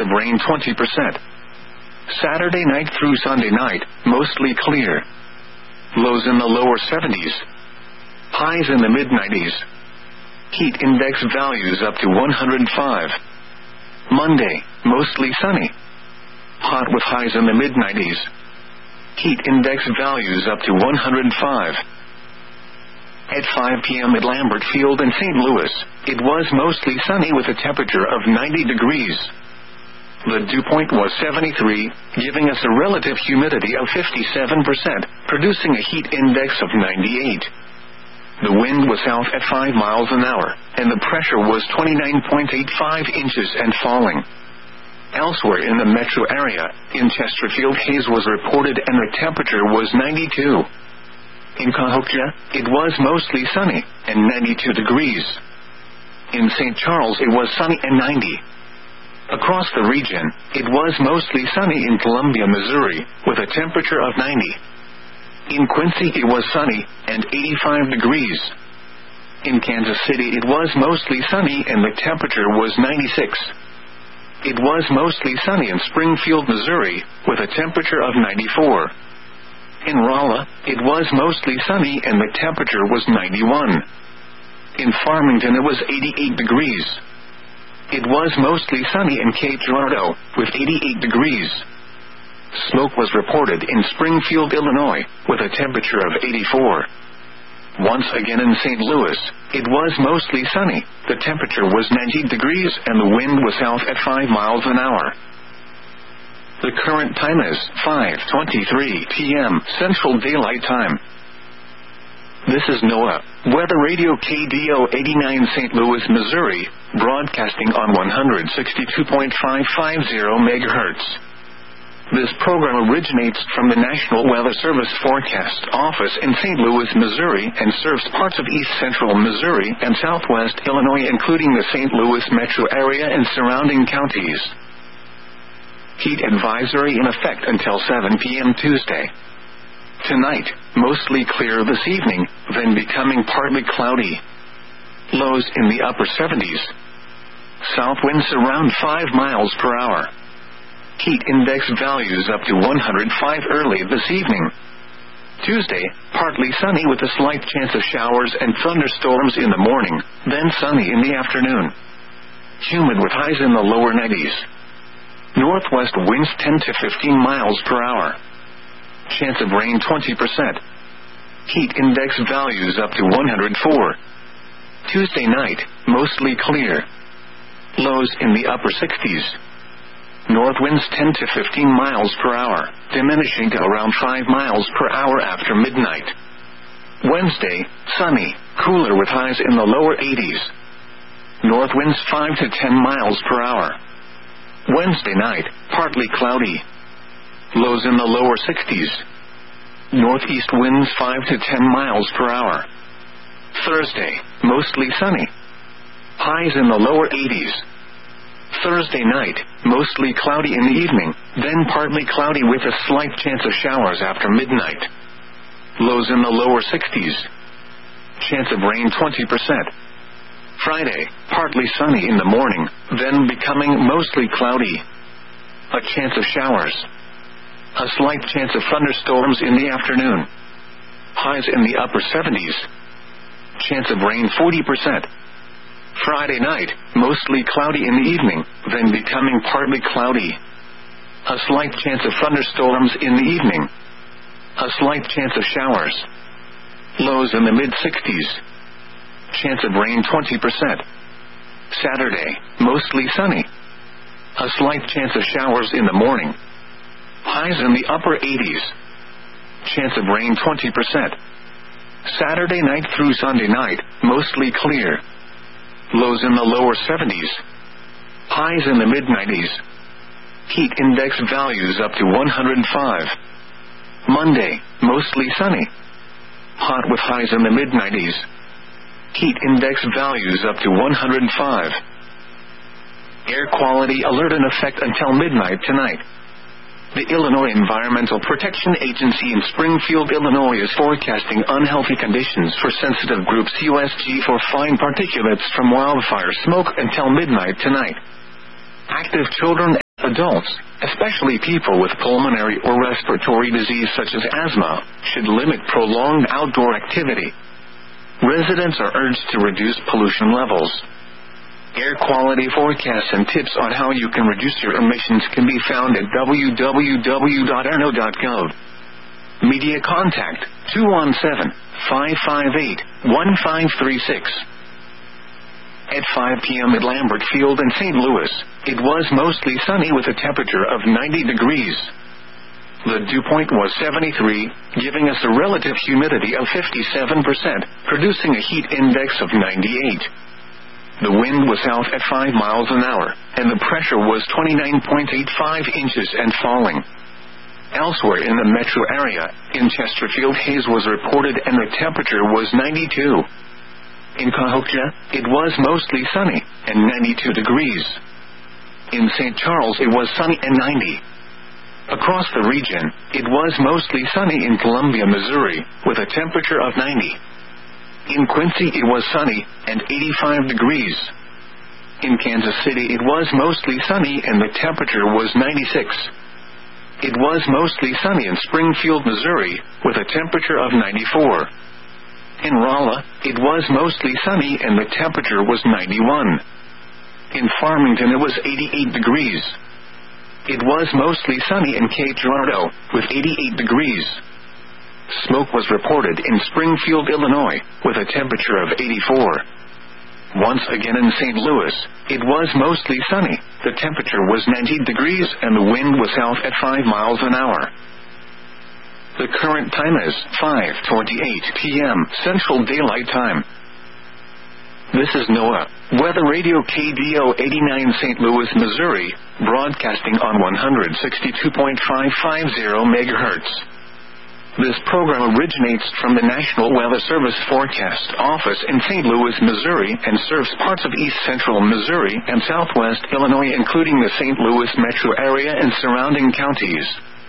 of rain 20%. Saturday night through Sunday night, mostly clear. Lows in the lower 70s. Highs in the mid-90s. Heat index values up to 105. Monday, mostly sunny. Hot with highs in the mid-90s. Heat index values up to 105. At 5 p.m. at Lambert Field in St. Louis, it was mostly sunny with a temperature of 90 degrees. The dew point was 73, giving us a relative humidity of 57%, producing a heat index of 98. The wind was south at 5 miles an hour, and the pressure was 29.85 inches and falling. Elsewhere in the metro area, in Chesterfield, haze was reported and the temperature was 92. In Cahokia, it was mostly sunny, and 92 degrees. In St. Charles, it was sunny and 90. Across the region, it was mostly sunny in Columbia, Missouri, with a temperature of 90. In Quincy, it was sunny, and 85 degrees. In Kansas City, it was mostly sunny and the temperature was 96. It was mostly sunny in Springfield, Missouri, with a temperature of 94. In Rolla, it was mostly sunny and the temperature was 91. In Farmington, it was 88 degrees. It was mostly sunny in Cape Girardeau, with 88 degrees. Smoke was reported in Springfield, Illinois, with a temperature of 84. Once again in St. Louis, it was mostly sunny, the temperature was 90 degrees and the wind was south at 5 miles an hour. The current time is 5:23 p.m. Central Daylight Time. This is NOAA, Weather Radio KDO 89 St. Louis, Missouri, broadcasting on 162.550 MHz. This program originates from the National Weather Service Forecast Office in St. Louis, Missouri, and serves parts of east central Missouri and southwest Illinois, including the St. Louis metro area and surrounding counties. Heat advisory in effect until 7 p.m. Tuesday. Tonight, mostly clear this evening, then becoming partly cloudy. Lows in the upper 70s. South winds around 5 miles per hour. Heat index values up to 105 early this evening. Tuesday, partly sunny with a slight chance of showers and thunderstorms in the morning, then sunny in the afternoon. Humid with highs in the lower 90s. Northwest winds 10 to 15 miles per hour. Chance of rain 20%. Heat index values up to 104. Tuesday night, mostly clear. Lows in the upper 60s. North winds 10 to 15 miles per hour, diminishing to around 5 miles per hour after midnight. Wednesday, sunny, cooler with highs in the lower 80s. North winds 5 to 10 miles per hour. Wednesday night, partly cloudy. Lows in the lower 60s. Northeast winds 5 to 10 miles per hour. Thursday, mostly sunny. Highs in the lower 80s. Thursday night, mostly cloudy in the evening, then partly cloudy with a slight chance of showers after midnight. Lows in the lower 60s. Chance of rain 20%. Friday, partly sunny in the morning, then becoming mostly cloudy. A chance of showers. A slight chance of thunderstorms in the afternoon. Highs in the upper 70s. Chance of rain 40%. Friday night, mostly cloudy in the evening, then becoming partly cloudy. A slight chance of thunderstorms in the evening. A slight chance of showers. Lows in the mid-60s. Chance of rain 20%. Saturday, mostly sunny. A slight chance of showers in the morning. Highs in the upper 80s. Chance of rain 20%. Saturday night through Sunday night, mostly clear. Lows in the lower 70s. Highs in the mid-90s. Heat index values up to 105. Monday, mostly sunny. Hot with highs in the mid-90s. Heat index values up to 105. Air quality alert in effect until midnight tonight. The Illinois Environmental Protection Agency in Springfield, Illinois is forecasting unhealthy conditions for sensitive groups USG for fine particulates from wildfire smoke until midnight tonight. Active children Adults, especially people with pulmonary or respiratory disease such as asthma, should limit prolonged outdoor activity. Residents are urged to reduce pollution levels. Air quality forecasts and tips on how you can reduce your emissions can be found at www.arno.gov. Media contact 217-558-1536. At 5 p.m. at Lambert Field in St. Louis, it was mostly sunny with a temperature of 90 degrees. The dew point was 73, giving us a relative humidity of 57%, producing a heat index of 98. The wind was south at 5 miles an hour, and the pressure was 29.85 inches and falling. Elsewhere in the metro area, in Chesterfield, haze was reported and the temperature was 92. In Cahokia, it was mostly sunny, and 92 degrees. In St. Charles, it was sunny and 90. Across the region, it was mostly sunny in Columbia, Missouri, with a temperature of 90. In Quincy, it was sunny, and 85 degrees. In Kansas City, it was mostly sunny and the temperature was 96. It was mostly sunny in Springfield, Missouri, with a temperature of 94. In Rolla, it was mostly sunny and the temperature was 91. In Farmington, it was 88 degrees. It was mostly sunny in Cape Girardeau, with 88 degrees. Smoke was reported in Springfield, Illinois, with a temperature of 84. Once again in St. Louis, it was mostly sunny, the temperature was 90 degrees and the wind was south at 5 miles an hour. The current time is 5:28 p.m. Central Daylight Time. This is NOAA, Weather Radio KDO 89 St. Louis, Missouri, broadcasting on 162.550 MHz. This program originates from the National Weather Service Forecast Office in St. Louis, Missouri, and serves parts of east central Missouri and southwest Illinois, including the St. Louis metro area and surrounding counties.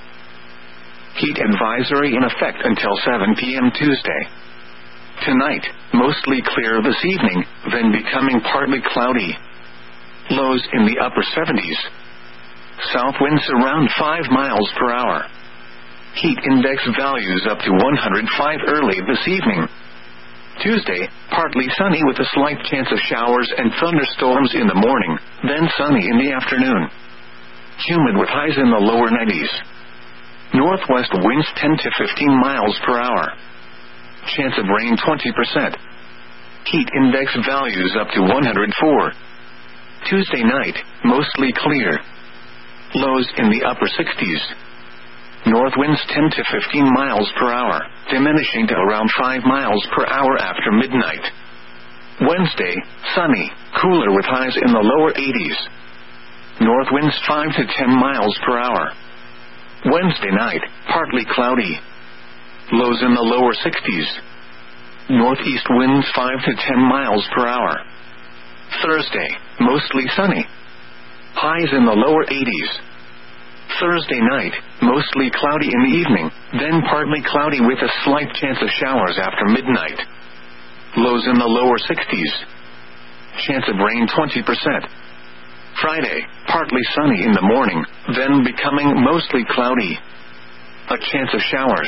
Heat advisory in effect until 7 p.m. Tuesday. Tonight, mostly clear this evening, then becoming partly cloudy. Lows in the upper 70s. South winds around 5 miles per hour. Heat index values up to 105 early this evening. Tuesday, partly sunny with a slight chance of showers and thunderstorms in the morning, then sunny in the afternoon. Humid with highs in the lower 90s. Northwest winds 10 to 15 miles per hour. Chance of rain 20%. Heat index values up to 104. Tuesday night, mostly clear. Lows in the upper 60s. North winds 10 to 15 miles per hour, diminishing to around 5 miles per hour after midnight. Wednesday, sunny, cooler with highs in the lower 80s. North winds 5 to 10 miles per hour. Wednesday night, partly cloudy. Lows in the lower 60s. Northeast winds 5 to 10 miles per hour. Thursday, mostly sunny. Highs in the lower 80s. Thursday night, mostly cloudy in the evening, then partly cloudy with a slight chance of showers after midnight. Lows in the lower 60s. Chance of rain 20%. Friday, partly sunny in the morning, then becoming mostly cloudy. A chance of showers.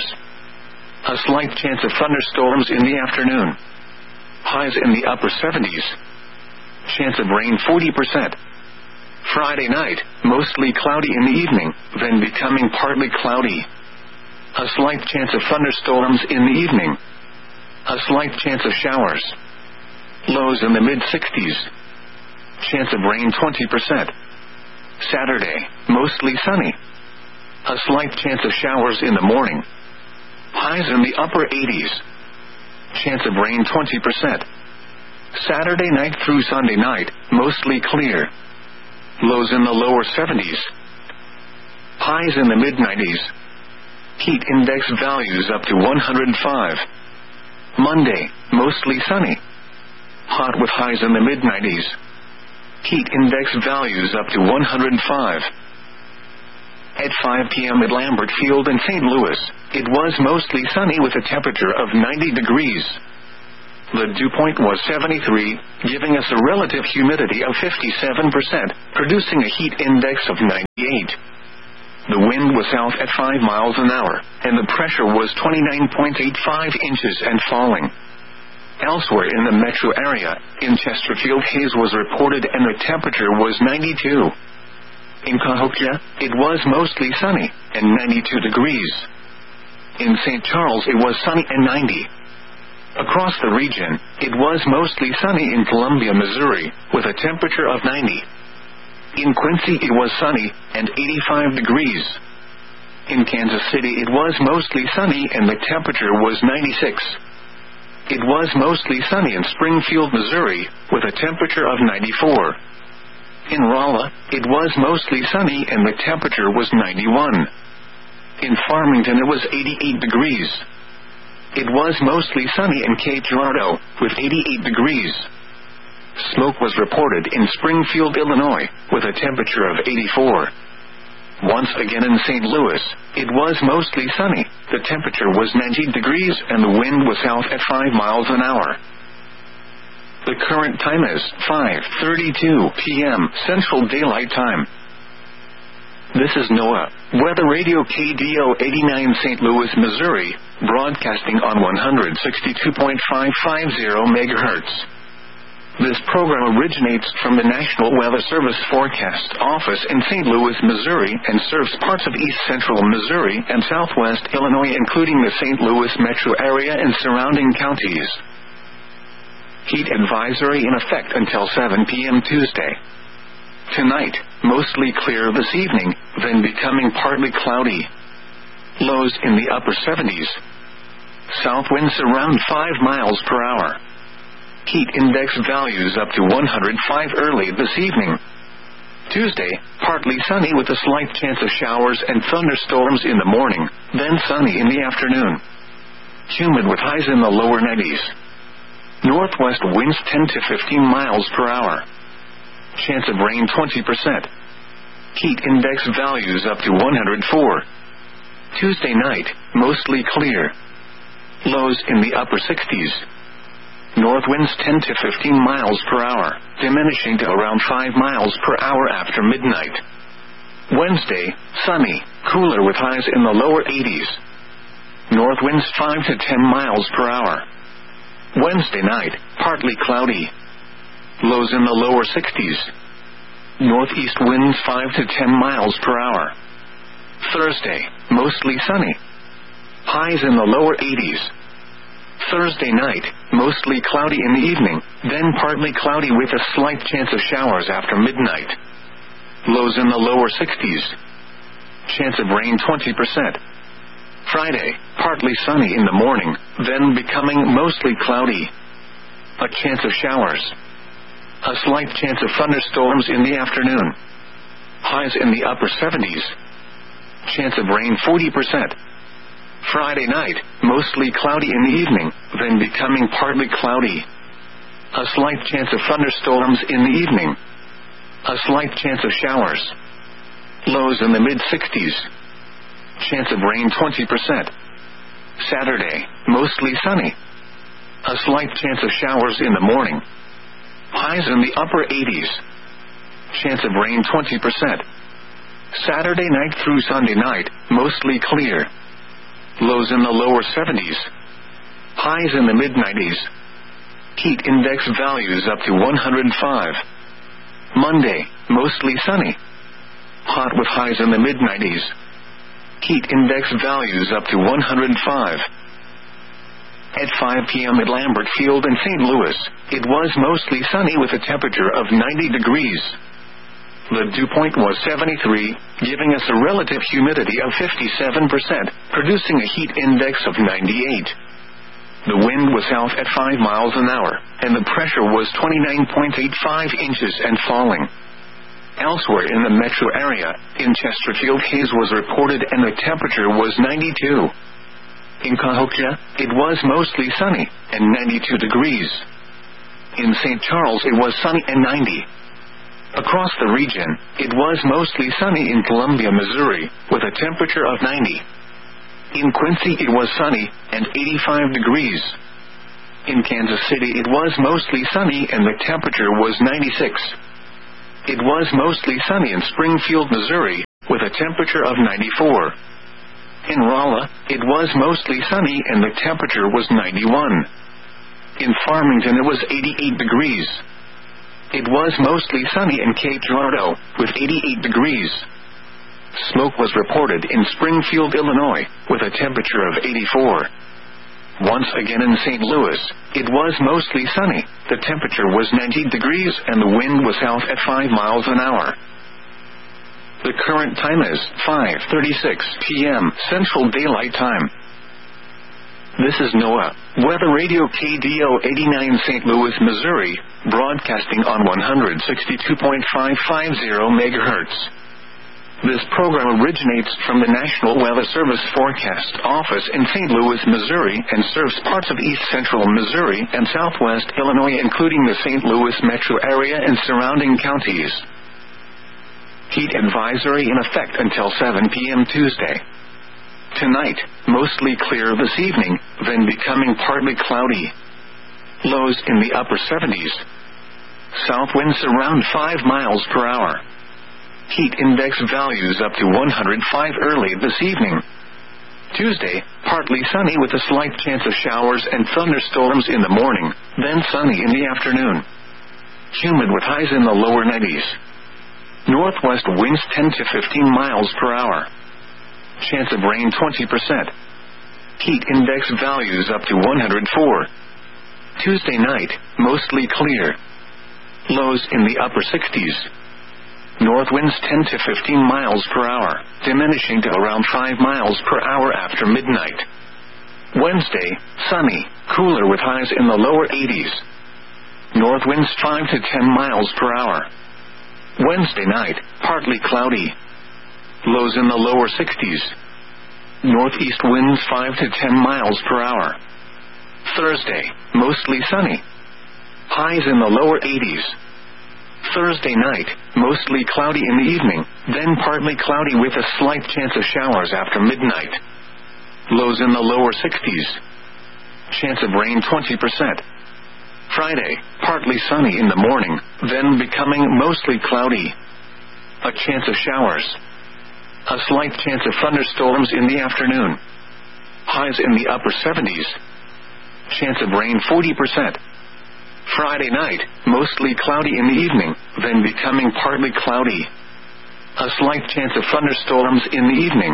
A slight chance of thunderstorms in the afternoon. Highs in the upper 70s. Chance of rain 40%. Friday night, mostly cloudy in the evening, then becoming partly cloudy. A slight chance of thunderstorms in the evening. A slight chance of showers. Lows in the mid-60s. Chance of rain 20%. Saturday, mostly sunny. A slight chance of showers in the morning. Highs in the upper 80s. Chance of rain 20%. Saturday night through Sunday night, mostly clear. Lows in the lower 70s. Highs in the mid-90s. Heat index values up to 105. Monday, mostly sunny. Hot with highs in the mid-90s. Heat index values up to 105. At 5 p.m. at Lambert Field in St. Louis, it was mostly sunny with a temperature of 90 degrees. The dew point was 73, giving us a relative humidity of 57%, producing a heat index of 98. The wind was south at 5 miles an hour, and the pressure was 29.85 inches and falling. Elsewhere in the metro area, in Chesterfield, haze was reported and the temperature was 92. In Cahokia, it was mostly sunny, and 92 degrees. In St. Charles, it was sunny and 90. Across the region, it was mostly sunny in Columbia, Missouri, with a temperature of 90. In Quincy, it was sunny, and 85 degrees. In Kansas City, it was mostly sunny and the temperature was 96. It was mostly sunny in Springfield, Missouri, with a temperature of 94. In Rolla, it was mostly sunny and the temperature was 91. In Farmington, it was 88 degrees. It was mostly sunny in Cape Girardeau, with 88 degrees. Smoke was reported in Springfield, Illinois, with a temperature of 84. Once again in St. Louis, it was mostly sunny, the temperature was 90 degrees and the wind was south at 5 miles an hour. The current time is 5:32 p.m. Central Daylight Time. This is NOAA Weather Radio KDO 89 St. Louis, Missouri, broadcasting on 162.550 MHz. This program originates from the National Weather Service Forecast Office in St. Louis, Missouri, and serves parts of east central Missouri and southwest Illinois, including the St. Louis metro area and surrounding counties. Heat advisory in effect until 7 p.m. Tuesday. Tonight, mostly clear this evening, then becoming partly cloudy. Lows in the upper 70s. South winds around 5 miles per hour. Heat index values up to 105 early this evening. Tuesday, partly sunny with a slight chance of showers and thunderstorms in the morning, then sunny in the afternoon. Humid with highs in the lower 90s. Northwest winds 10 to 15 miles per hour. Chance of rain 20%. Heat index values up to 104. Tuesday night, mostly clear. Lows in the upper 60s. North winds 10 to 15 miles per hour, diminishing to around 5 miles per hour after midnight. Wednesday, sunny, cooler with highs in the lower 80s. North winds 5 to 10 miles per hour. Wednesday night, partly cloudy. Lows in the lower 60s. Northeast winds 5 to 10 miles per hour. Thursday, mostly sunny. Highs in the lower 80s. Thursday night, mostly cloudy in the evening, then partly cloudy with a slight chance of showers after midnight. Lows in the lower 60s. Chance of rain 20%. Friday, partly sunny in the morning, then becoming mostly cloudy. A chance of showers. A slight chance of thunderstorms in the afternoon. Highs in the upper 70s. Chance of rain 40%. Friday night, mostly cloudy in the evening, then becoming partly cloudy. A slight chance of thunderstorms in the evening. A slight chance of showers. Lows in the mid-60s. Chance of rain 20%. Saturday, mostly sunny. A slight chance of showers in the morning. Highs in the upper 80s. Chance of rain 20%. Saturday night through Sunday night, mostly clear. Lows in the lower 70s. Highs in the mid-90s. Heat index values up to 105. Monday, mostly sunny. Hot with highs in the mid-90s. Heat index values up to 105. At 5 p.m. at Lambert Field in St. Louis, it was mostly sunny with a temperature of 90 degrees. The dew point was 73, giving us a relative humidity of 57%, producing a heat index of 98. The wind was south at 5 miles an hour, and the pressure was 29.85 inches and falling. Elsewhere in the metro area, in Chesterfield, haze was reported and the temperature was 92. In Cahokia, it was mostly sunny, and 92 degrees. In St. Charles, it was sunny and 90. Across the region, it was mostly sunny in Columbia, Missouri, with a temperature of 90. In Quincy, it was sunny, and 85 degrees. In Kansas City it was mostly sunny and the temperature was 96. It was mostly sunny in Springfield, Missouri, with a temperature of 94. In Rolla, it was mostly sunny and the temperature was 91. In Farmington it was 88 degrees. It was mostly sunny in Cape Girardeau, with 88 degrees. Smoke was reported in Springfield, Illinois, with a temperature of 84. Once again in St. Louis, it was mostly sunny, the temperature was 90 degrees and the wind was south at 5 miles an hour. The current time is 5:36 p.m. Central Daylight Time. This is NOAA Weather Radio KDO 89 St. Louis, Missouri, broadcasting on 162.550 MHz. This program originates from the National Weather Service Forecast Office in St. Louis, Missouri, and serves parts of east central Missouri and southwest Illinois, including the St. Louis metro area and surrounding counties. Heat advisory in effect until 7 p.m. Tuesday. Tonight, mostly clear this evening, then becoming partly cloudy. Lows in the upper 70s. South winds around 5 miles per hour. Heat index values up to 105 early this evening. Tuesday, partly sunny with a slight chance of showers and thunderstorms in the morning, then sunny in the afternoon. Humid with highs in the lower 90s. Northwest winds 10 to 15 miles per hour. Chance of rain 20%. Heat index values up to 104. Tuesday night, mostly clear. Lows in the upper 60s. North winds 10 to 15 miles per hour, diminishing to around 5 miles per hour after midnight. Wednesday, sunny, cooler with highs in the lower 80s. North winds 5 to 10 miles per hour. Wednesday night, partly cloudy. Lows in the lower 60s. Northeast winds 5 to 10 miles per hour. Thursday, mostly sunny. Highs in the lower 80s. Thursday night, mostly cloudy in the evening, then partly cloudy with a slight chance of showers after midnight. Lows in the lower 60s. Chance of rain 20%. Friday, partly sunny in the morning, then becoming mostly cloudy. A chance of showers. A slight chance of thunderstorms in the afternoon. Highs in the upper 70s. Chance of rain 40%. Friday night, mostly cloudy in the evening, then becoming partly cloudy. A slight chance of thunderstorms in the evening.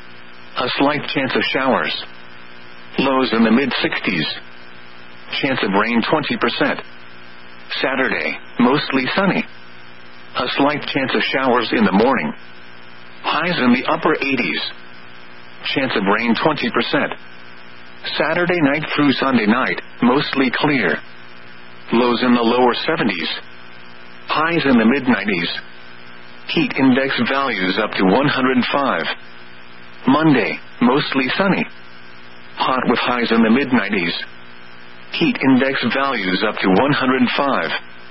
A slight chance of showers. Lows in the mid-60s. Chance of rain 20%. Saturday, mostly sunny. A slight chance of showers in the morning. Highs in the upper 80s. Chance of rain 20%. Saturday night through Sunday night, mostly clear. Lows in the lower 70s. Highs in the mid-90s. Heat index values up to 105. Monday, mostly sunny. Hot with highs in the mid-90s. Heat index values up to 105.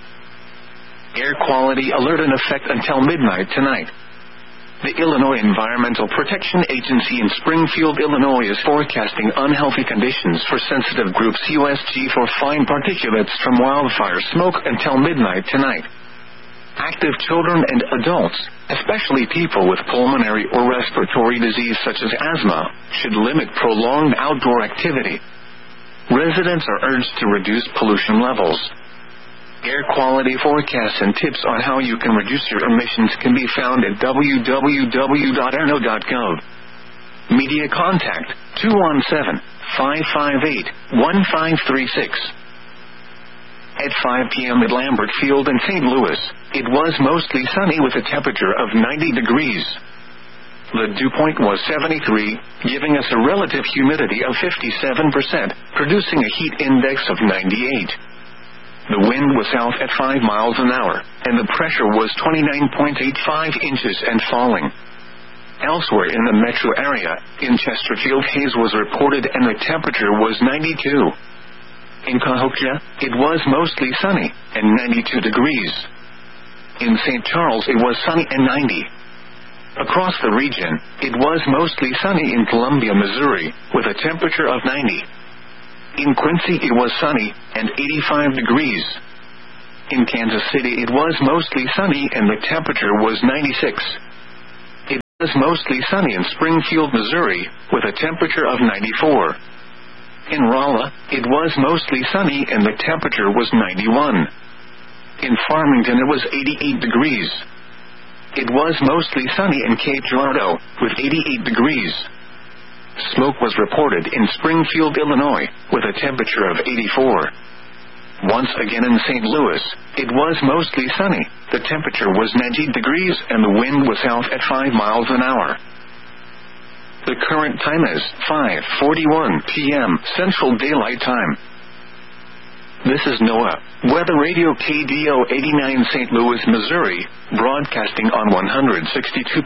Air quality alert in effect until midnight tonight. The Illinois Environmental Protection Agency in Springfield, Illinois is forecasting unhealthy conditions for sensitive groups USG for fine particulates from wildfire smoke until midnight tonight. Active children and adults, especially people with pulmonary or respiratory disease such as asthma, should limit prolonged outdoor activity. Residents are urged to reduce pollution levels. Air quality forecasts and tips on how you can reduce your emissions can be found at www.airno.gov. Media contact 217-558-1536. At 5 p.m. at Lambert Field in St. Louis, it was mostly sunny with a temperature of 90 degrees. The dew point was 73, giving us a relative humidity of 57%, producing a heat index of 98. The wind was south at 5 miles an hour, and the pressure was 29.85 inches and falling. Elsewhere in the metro area, in Chesterfield, haze was reported and the temperature was 92. In Cahokia, it was mostly sunny, and 92 degrees. In St. Charles, it was sunny and 90. Across the region, it was mostly sunny in Columbia, Missouri, with a temperature of 90. In Quincy it was sunny, and 85 degrees. In Kansas City it was mostly sunny and the temperature was 96. It was mostly sunny in Springfield, Missouri, with a temperature of 94. In Rolla, it was mostly sunny and the temperature was 91. In Farmington it was 88 degrees. It was mostly sunny in Cape Girardeau, with 88 degrees. Smoke was reported in Springfield, Illinois, with a temperature of 84. Once again in St. Louis, it was mostly sunny, the temperature was 90 degrees and the wind was south at 5 miles an hour. The current time is 5:41 p.m. Central Daylight Time. This is NOAA Weather Radio KDO 89 St. Louis, Missouri, broadcasting on 162.550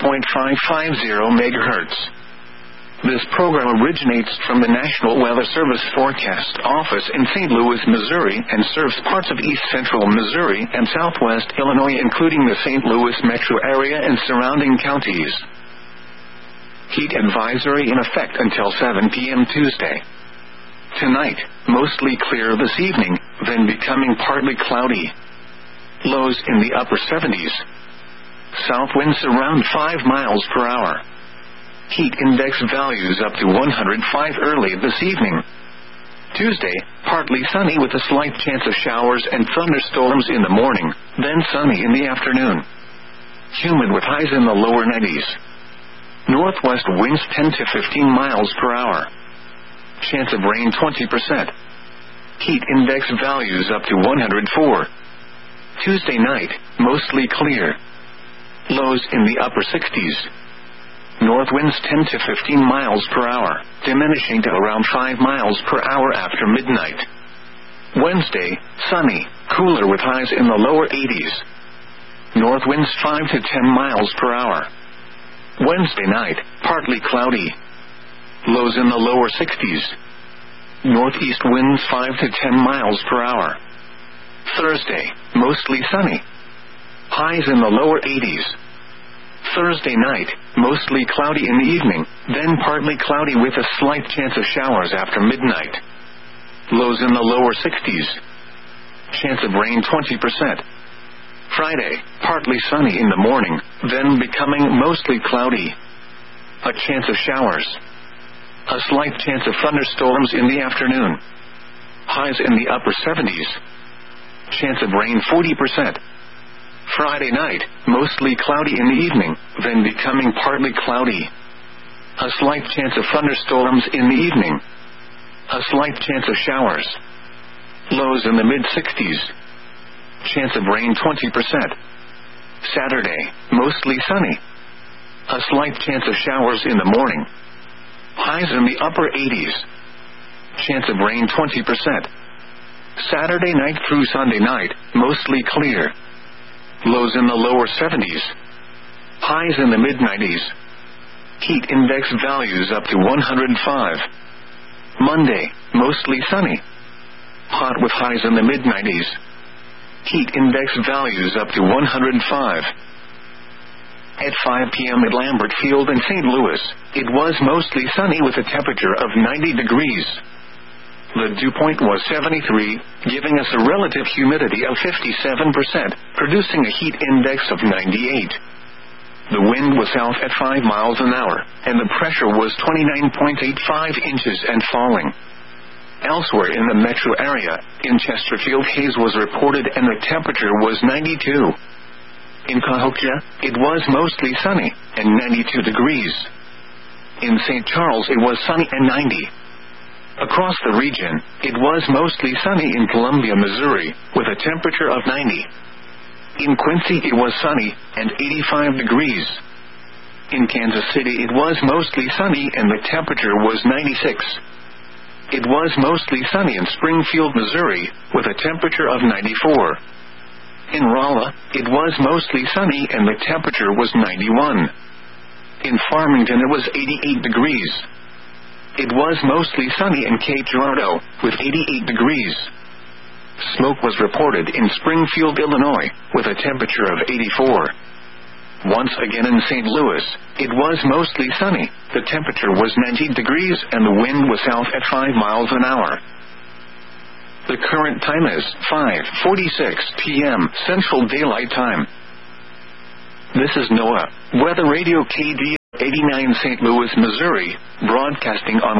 MHz. This program originates from the National Weather Service Forecast Office in St. Louis, Missouri, and serves parts of east central Missouri and southwest Illinois, including the St. Louis metro area and surrounding counties. Heat advisory in effect until 7 p.m. Tuesday. Tonight, mostly clear this evening, then becoming partly cloudy. Lows in the upper 70s. South winds around 5 miles per hour. Heat index values up to 105 early this evening. Tuesday, partly sunny with a slight chance of showers and thunderstorms in the morning, then sunny in the afternoon. Humid with highs in the lower 90s. Northwest winds 10 to 15 miles per hour. Chance of rain 20%. Heat index values up to 104. Tuesday night, mostly clear. Lows in the upper 60s. North winds 10 to 15 miles per hour, diminishing to around 5 miles per hour after midnight. Wednesday, sunny, cooler with highs in the lower 80s. North winds 5 to 10 miles per hour. Wednesday night, partly cloudy. Lows in the lower 60s. Northeast winds 5 to 10 miles per hour. Thursday, mostly sunny. Highs in the lower 80s. Thursday night, mostly cloudy in the evening, then partly cloudy with a slight chance of showers after midnight. Lows in the lower 60s. Chance of rain 20%. Friday, partly sunny in the morning, then becoming mostly cloudy. A chance of showers. A slight chance of thunderstorms in the afternoon. Highs in the upper 70s. Chance of rain 40%. Friday night, mostly cloudy in the evening, then becoming partly cloudy. A slight chance of thunderstorms in the evening. A slight chance of showers. Lows in the mid-60s. Chance of rain 20%. Saturday, mostly sunny. A slight chance of showers in the morning. Highs in the upper 80s. Chance of rain 20%. Saturday night through Sunday night, mostly clear. Lows in the lower 70s. Highs in the mid-90s. Heat index values up to 105. Monday, mostly sunny. Hot with highs in the mid-90s. Heat index values up to 105. At 5 p.m. at Lambert Field in St. Louis, it was mostly sunny with a temperature of 90 degrees. The dew point was 73, giving us a relative humidity of 57%, producing a heat index of 98. The wind was south at 5 miles an hour, and the pressure was 29.85 inches and falling. Elsewhere in the metro area, in Chesterfield, haze was reported and the temperature was 92. In Cahokia, it was mostly sunny, and 92 degrees. In St. Charles, it was sunny and 90. Across the region, it was mostly sunny in Columbia, Missouri, with a temperature of 90. In Quincy, it was sunny, and 85 degrees. In Kansas City, it was mostly sunny and the temperature was 96. It was mostly sunny in Springfield, Missouri, with a temperature of 94. In Rolla, it was mostly sunny and the temperature was 91. In Farmington, it was 88 degrees. It was mostly sunny in Cape Girardeau, with 88 degrees. Smoke was reported in Springfield, Illinois, with a temperature of 84. Once again in St. Louis, it was mostly sunny, the temperature was 90 degrees and the wind was south at 5 miles an hour. The current time is 5:46 p.m. Central Daylight Time. This is NOAA Weather Radio KDO 89 St. Louis, Missouri, broadcasting on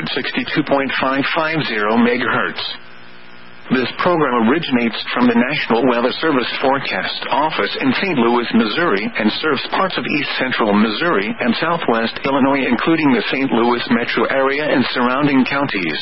162.550 MHz. This program originates from the National Weather Service Forecast Office in St. Louis, Missouri, and serves parts of east central Missouri and southwest Illinois, including the St. Louis metro area and surrounding counties.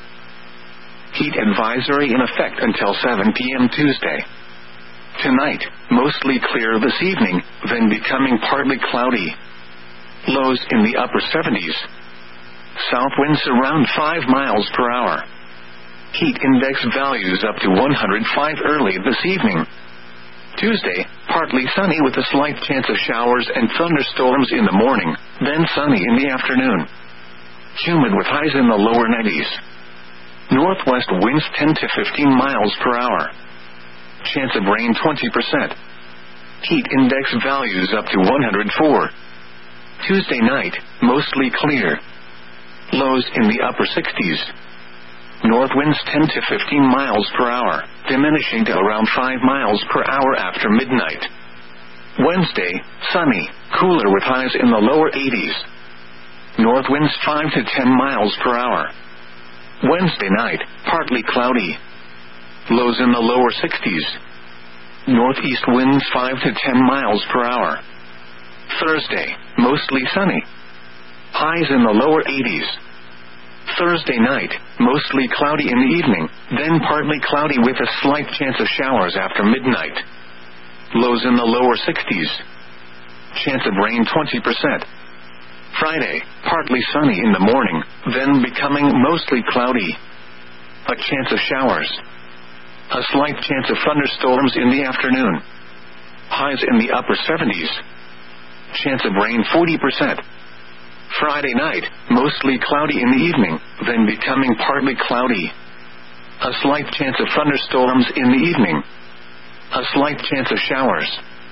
Heat advisory in effect until 7 p.m. Tuesday. Tonight, mostly clear this evening, then becoming partly cloudy. Lows in the upper 70s. South winds around 5 miles per hour. Heat index values up to 105 early this evening. Tuesday, partly sunny with a slight chance of showers and thunderstorms in the morning, then sunny in the afternoon. Humid with highs in the lower 90s. Northwest winds 10 to 15 miles per hour. Chance of rain 20%. Heat index values up to 104. Tuesday night, mostly clear. Lows in the upper 60s. North winds 10 to 15 miles per hour, diminishing to around 5 miles per hour after midnight. Wednesday, sunny, cooler with highs in the lower 80s. North winds 5 to 10 miles per hour. Wednesday night, partly cloudy. Lows in the lower 60s. Northeast winds 5 to 10 miles per hour. Thursday, mostly sunny. Highs in the lower 80s. Thursday night, mostly cloudy in the evening, then partly cloudy with a slight chance of showers after midnight. Lows in the lower 60s. Chance of rain 20%. Friday, partly sunny in the morning, then becoming mostly cloudy. A chance of showers. A slight chance of thunderstorms in the afternoon. Highs in the upper 70s. Chance of rain 40%. Friday night, mostly cloudy in the evening, then becoming partly cloudy. A slight chance of thunderstorms in the evening. A slight chance of showers.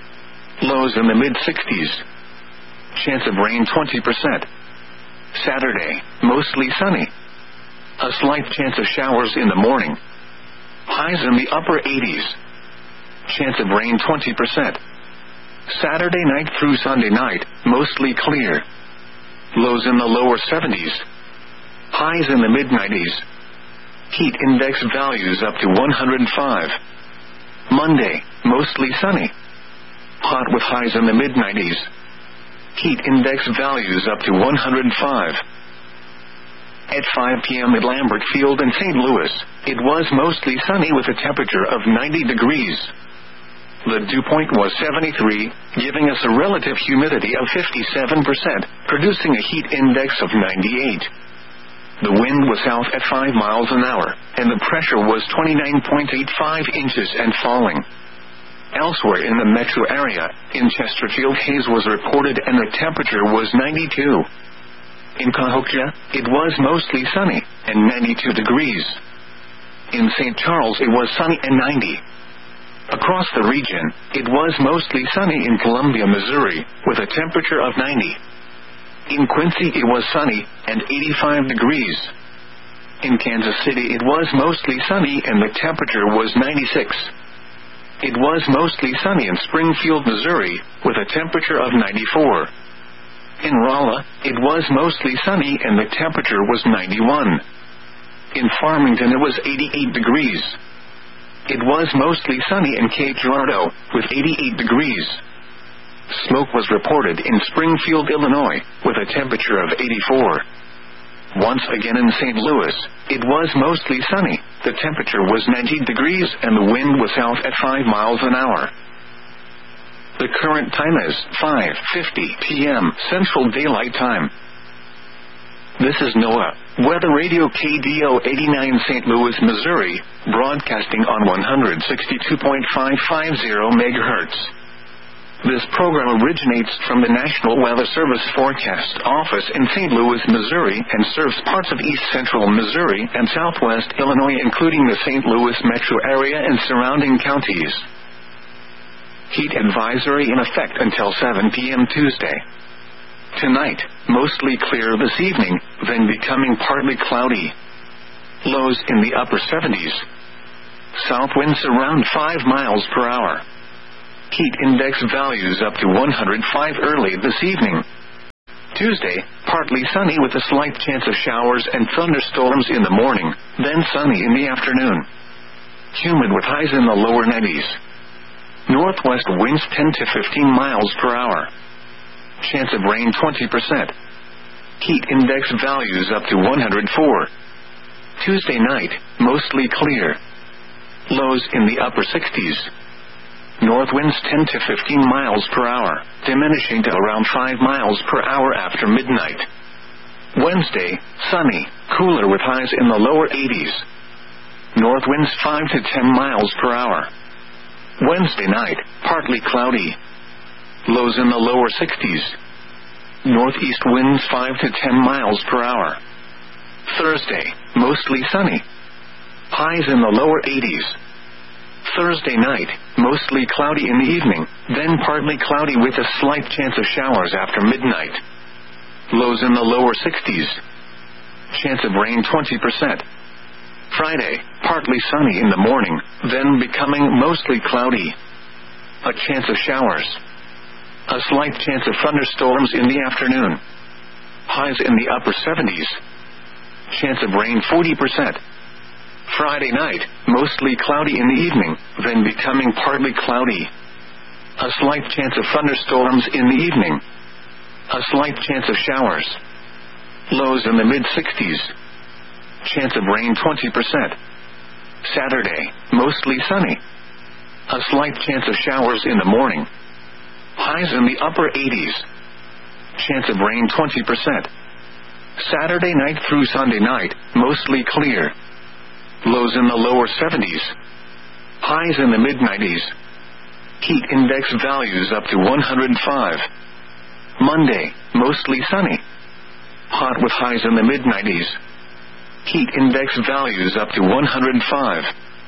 Lows in the mid-60s. Chance of rain 20%. Saturday, mostly sunny. A slight chance of showers in the morning. Highs in the upper 80s. Chance of rain 20%. Saturday night through Sunday night, mostly clear. Lows in the lower 70s. Highs in the mid-90s. Heat index values up to 105. Monday, mostly sunny. Hot with highs in the mid-90s. Heat index values up to 105. At 5 p.m. at Lambert Field in St. Louis, it was mostly sunny with a temperature of 90 degrees. The dew point was 73, giving us a relative humidity of 57%, producing a heat index of 98. The wind was south at 5 miles an hour, and the pressure was 29.85 inches and falling. Elsewhere in the metro area, in Chesterfield, haze was reported and the temperature was 92. In Cahokia, it was mostly sunny, and 92 degrees. In St. Charles, it was sunny and 90. Across the region, it was mostly sunny in Columbia, Missouri, with a temperature of 90. In Quincy, it was sunny, and 85 degrees. In Kansas City, it was mostly sunny and the temperature was 96. It was mostly sunny in Springfield, Missouri, with a temperature of 94. In Rolla, it was mostly sunny and the temperature was 91. In Farmington, it was 88 degrees. It was mostly sunny in Cape Girardeau, with 88 degrees. Smoke was reported in Springfield, Illinois, with a temperature of 84. Once again in St. Louis, it was mostly sunny, the temperature was 90 degrees and the wind was south at 5 miles an hour. The current time is 5:50 p.m. Central Daylight Time. This is NOAA Weather Radio KDO 89 St. Louis, Missouri, broadcasting on 162.550 MHz. This program originates from the National Weather Service Forecast Office in St. Louis, Missouri, and serves parts of east central Missouri and southwest Illinois, including the St. Louis metro area and surrounding counties. Heat advisory in effect until 7 p.m. Tuesday. Tonight, mostly clear this evening, then becoming partly cloudy. Lows in the upper 70s. South winds around 5 miles per hour. Heat index values up to 105 early this evening. Tuesday, partly sunny with a slight chance of showers and thunderstorms in the morning, then sunny in the afternoon. Humid with highs in the lower 90s. Northwest winds 10 to 15 miles per hour. Chance of rain 20%. Heat index values up to 104. Tuesday night, mostly clear. Lows in the upper 60s. North winds 10 to 15 miles per hour, diminishing to around 5 miles per hour after midnight. Wednesday, sunny, cooler with highs in the lower 80s. North winds 5 to 10 miles per hour. Wednesday night, partly cloudy. Lows in the lower 60s. Northeast winds 5 to 10 miles per hour. Thursday, mostly sunny. Highs in the lower 80s. Thursday night, mostly cloudy in the evening, then partly cloudy with a slight chance of showers after midnight. Lows in the lower 60s. Chance of rain 20%. Friday, partly sunny in the morning, then becoming mostly cloudy. A chance of showers. A slight chance of thunderstorms in the afternoon. Highs in the upper 70s. Chance of rain 40%. Friday night, mostly cloudy in the evening, then becoming partly cloudy. A slight chance of thunderstorms in the evening. A slight chance of showers. Lows in the mid-60s. Chance of rain 20%. Saturday, mostly sunny. A slight chance of showers in the morning. Highs in the upper 80s. Chance of rain 20%. Saturday night through Sunday night, mostly clear. Lows in the lower 70s. Highs in the mid-90s. Heat index values up to 105. Monday, mostly sunny. Hot with highs in the mid-90s. Heat index values up to 105.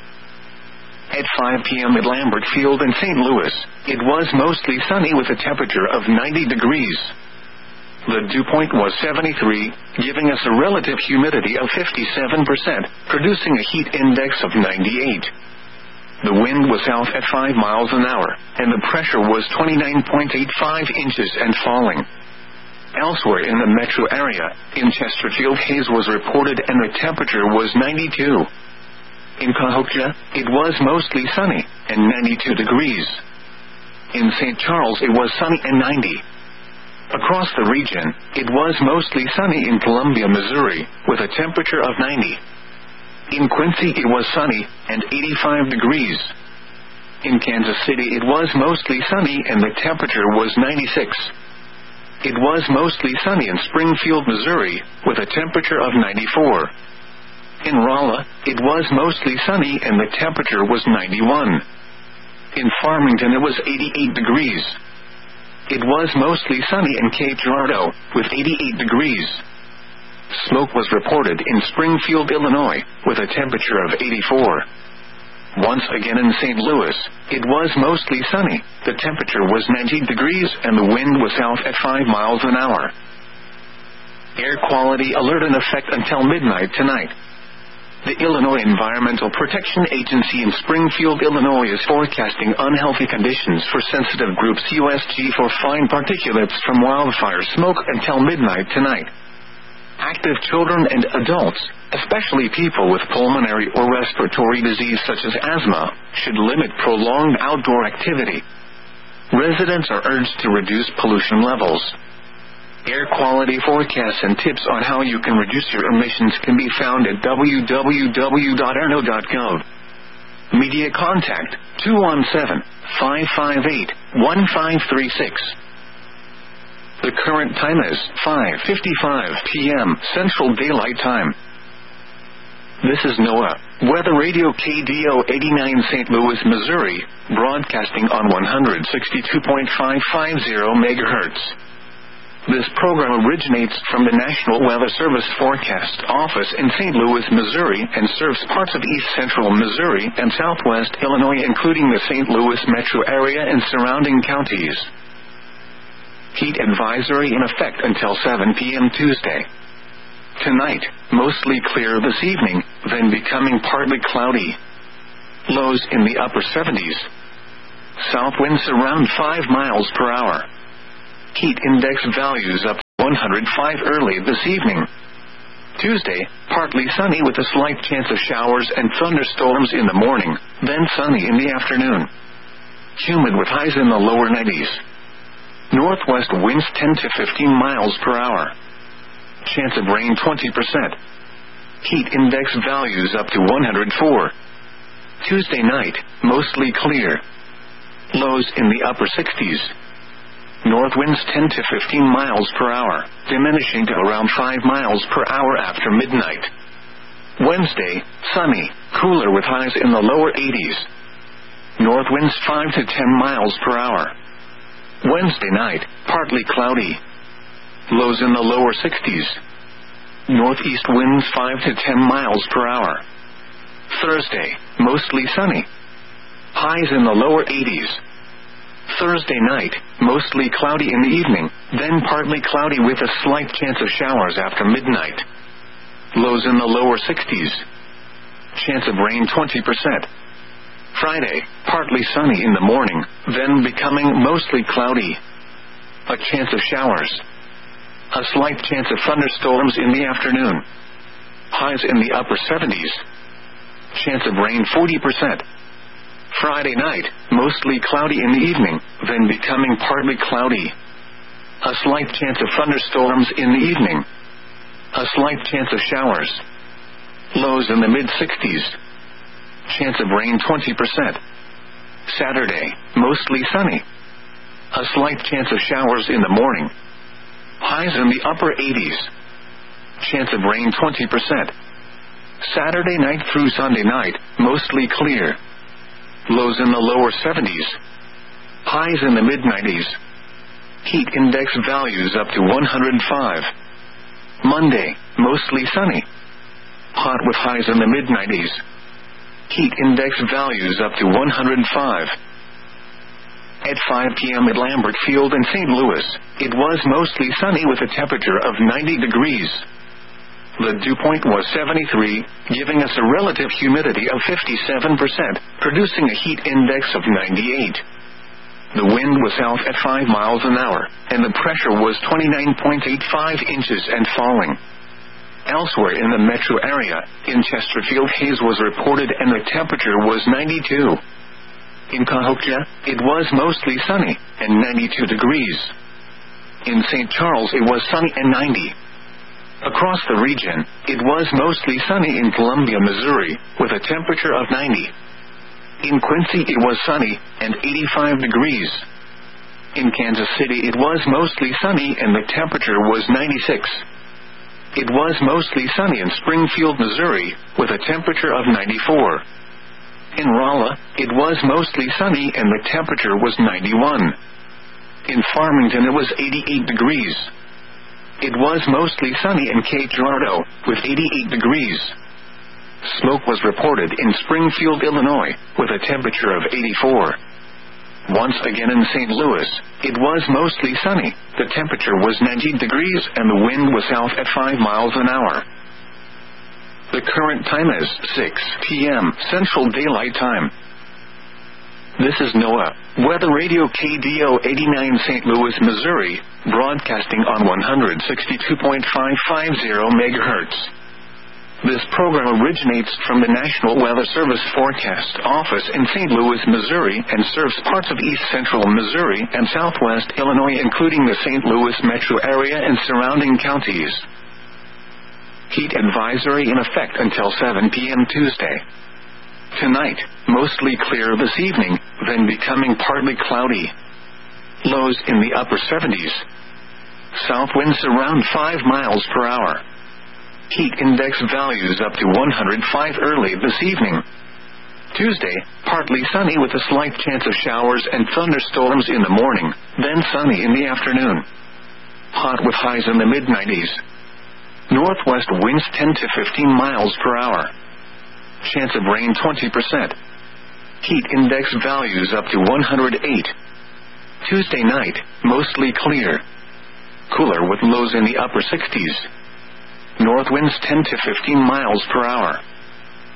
At 5 p.m. at Lambert Field in St. Louis, it was mostly sunny with a temperature of 90 degrees. The dew point was 73, giving us a relative humidity of 57%, producing a heat index of 98. The wind was south at 5 miles an hour, and the pressure was 29.85 inches and falling. Elsewhere in the metro area, in Chesterfield, haze was reported and the temperature was 92. In Cahokia, it was mostly sunny, and 92 degrees. In St. Charles, it was sunny and 90. Across the region, it was mostly sunny in Columbia, Missouri, with a temperature of 90. In Quincy, it was sunny, and 85 degrees. In Kansas City, it was mostly sunny and the temperature was 96. It was mostly sunny in Springfield, Missouri, with a temperature of 94. In Rolla, it was mostly sunny and the temperature was 91. In Farmington, it was 88 degrees. It was mostly sunny in Cape Girardeau, with 88 degrees. Smoke was reported in Springfield, Illinois, with a temperature of 84. Once again in St. Louis, it was mostly sunny, the temperature was 90 degrees and the wind was south at 5 miles an hour. Air quality alert in effect until midnight tonight. The Illinois Environmental Protection Agency in Springfield, Illinois is forecasting unhealthy conditions for sensitive groups USG for fine particulates from wildfire smoke until midnight tonight. Active children and adults, especially people with pulmonary or respiratory disease such as asthma, should limit prolonged outdoor activity. Residents are urged to reduce pollution levels. Air quality forecasts and tips on how you can reduce your emissions can be found at www.airno.gov. Media contact 217-558-1536. The current time is 5:55 p.m. Central Daylight Time. This is NOAA, Weather Radio KDO 89 St. Louis, Missouri, broadcasting on 162.550 MHz. This program originates from the National Weather Service Forecast Office in St. Louis, Missouri, and serves parts of east central Missouri and southwest Illinois, including the St. Louis metro area and surrounding counties. Heat advisory in effect until 7 p.m. Tuesday. Tonight, mostly clear this evening, then becoming partly cloudy. Lows in the upper 70s. South winds around 5 miles per hour. Heat index values up to 105 early this evening. Tuesday, partly sunny with a slight chance of showers and thunderstorms in the morning, then sunny in the afternoon. Humid with highs in the lower 90s. Northwest winds 10 to 15 miles per hour. Chance of rain 20%. Heat index values up to 104. Tuesday night, mostly clear. Lows in the upper 60s. North winds 10 to 15 miles per hour, diminishing to around 5 miles per hour after midnight. Wednesday, sunny, cooler with highs in the lower 80s. North winds 5 to 10 miles per hour. Wednesday night, partly cloudy. Lows in the lower 60s. Northeast winds 5 to 10 miles per hour. Thursday, mostly sunny. Highs in the lower 80s. Thursday night, mostly cloudy in the evening, then partly cloudy with a slight chance of showers after midnight. Lows in the lower 60s. Chance of rain 20%. Friday, partly sunny in the morning, then becoming mostly cloudy. A chance of showers. A slight chance of thunderstorms in the afternoon. Highs in the upper 70s. Chance of rain 40%. Friday night, mostly cloudy in the evening, then becoming partly cloudy. A slight chance of thunderstorms in the evening. A slight chance of showers. Lows in the mid-60s. Chance of rain 20%. Saturday, mostly sunny. A slight chance of showers in the morning. Highs in the upper 80s. Chance of rain 20%. Saturday night through Sunday night, mostly clear. Lows in the lower 70s. Highs in the mid-90s. Heat index values up to 105. Monday, mostly sunny. Hot with highs in the mid-90s. Heat index values up to 105. At 5 p.m. at Lambert Field in St. Louis, it was mostly sunny with a temperature of 90 degrees. The dew point was 73, giving us a relative humidity of 57%, producing a heat index of 98. The wind was south at 5 miles an hour, and the pressure was 29.85 inches and falling. Elsewhere in the metro area, in Chesterfield, haze was reported and the temperature was 92. In Cahokia, it was mostly sunny, and 92 degrees. In St. Charles, it was sunny and 90. Across the region, it was mostly sunny in Columbia, Missouri, with a temperature of 90. In Quincy, it was sunny, and 85 degrees. In Kansas City, it was mostly sunny and the temperature was 96. It was mostly sunny in Springfield, Missouri, with a temperature of 94. In Rolla, it was mostly sunny and the temperature was 91. In Farmington, it was 88 degrees. It was mostly sunny in Cape Girardeau, with 88 degrees. Smoke was reported in Springfield, Illinois, with a temperature of 84. Once again in St. Louis, it was mostly sunny, the temperature was 90 degrees and the wind was south at 5 miles an hour. The current time is 6 p.m. Central Daylight Time. This is NOAA, Weather Radio KDO 89 St. Louis, Missouri, broadcasting on 162.550 MHz. This program originates from the National Weather Service Forecast Office in St. Louis, Missouri, and serves parts of east central Missouri and southwest Illinois, including the St. Louis metro area and surrounding counties. Heat advisory in effect until 7 p.m. Tuesday. Tonight, mostly clear this evening, then becoming partly cloudy. Lows in the upper 70s. South winds around 5 miles per hour. Heat index values up to 105 early this evening. Tuesday, partly sunny with a slight chance of showers and thunderstorms in the morning, then sunny in the afternoon. Hot with highs in the mid-90s. Northwest winds 10 to 15 miles per hour. Chance of rain 20%. Heat index values up to 108. Tuesday night, mostly clear. Cooler with lows in the upper 60s. North winds 10 to 15 miles per hour.